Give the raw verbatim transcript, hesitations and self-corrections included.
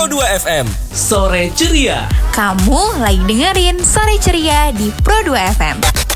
Pro dua F M. Sore ceria. Kamu lagi dengerin Sore Ceria di Pro dua F M.